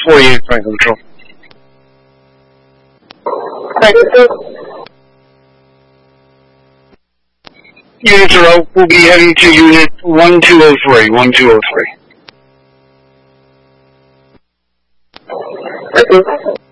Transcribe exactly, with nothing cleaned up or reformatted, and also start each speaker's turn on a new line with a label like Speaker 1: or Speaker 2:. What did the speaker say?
Speaker 1: forty-eight, Franklin Control. Units are out. We'll be heading to unit one two oh three. one two oh three.